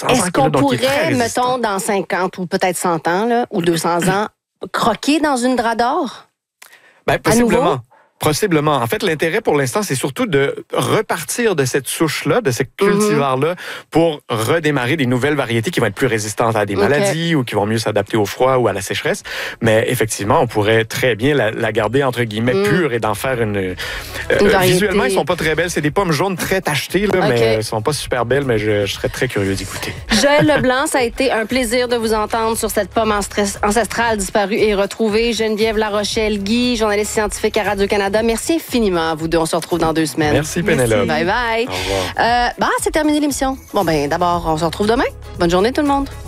200 ans. Est-ce qu'on donc il est très pourrait, résistant. mettons, dans 50 ou peut-être 100 ans, là, ou 200 ans, croquer dans une Drador? Ben, À nouveau? possiblement. Possiblement. En fait, l'intérêt pour l'instant, c'est surtout de repartir de cette souche-là, de ce cultivar-là, pour redémarrer des nouvelles variétés qui vont être plus résistantes à des maladies ou qui vont mieux s'adapter au froid ou à la sécheresse. Mais effectivement, on pourrait très bien la garder, entre guillemets, pure et d'en faire une visuellement, ils sont pas très belles. C'est des pommes jaunes très tachetées, là, mais elles sont pas super belles, mais je serais très curieux d'y goûter. Joël Leblanc, ça a été un plaisir de vous entendre sur cette pomme ancestrale disparue et retrouvée. Geneviève Larochelle-Guy, journaliste scientifique à Radio-Canada. Merci infiniment à vous deux. On se retrouve dans 2 semaines. Merci, Pénélope. Bye bye. Au revoir. C'est terminé l'émission. Bon, d'abord, on se retrouve demain. Bonne journée, tout le monde.